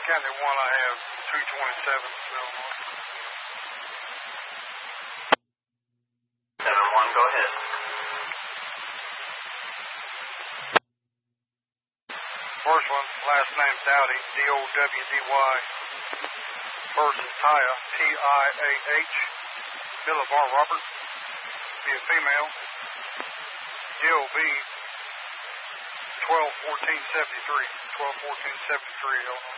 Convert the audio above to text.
County 1, I have 227 Illinois. 7-1, go ahead. First one, last name Dowdy, D-O-W-D-Y. First is Taya, T-I-A-H. Millivar Robert, be a female. DOB 12-14-73, 12-14-73, Illinois.